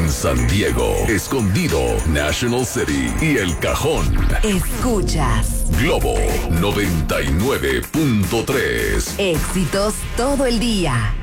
En San Diego, Escondido, National City y El Cajón. Escuchas Globo 99.3. éxitos todo el día.